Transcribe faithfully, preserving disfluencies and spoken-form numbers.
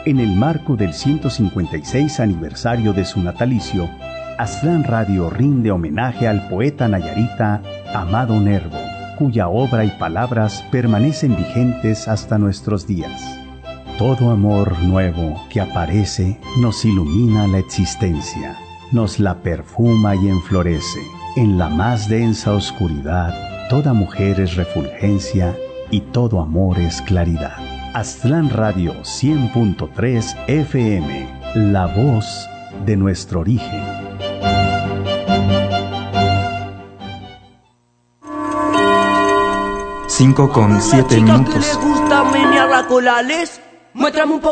En el marco del ciento cincuenta y seis aniversario de su natalicio, Aztlán Radio rinde homenaje al poeta nayarita Amado Nervo, cuya obra y palabras permanecen vigentes hasta nuestros días. Todo amor nuevo que aparece nos ilumina la existencia, nos la perfuma y enflorece. En la más densa oscuridad, toda mujer es refulgencia y todo amor es claridad. Aztlán Radio cien punto tres F M, la voz de nuestro origen. Cinco con siete minutos. ¿Les gusta menear la colales? Muéstrame un poco.